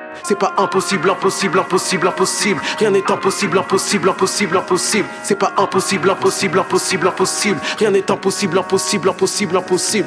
C'est pas impossible, impossible, impossible, impossible. Rien n'est impossible, impossible, impossible, impossible. C'est pas impossible, impossible, impossible, impossible. Rien n'est impossible, impossible, impossible, impossible.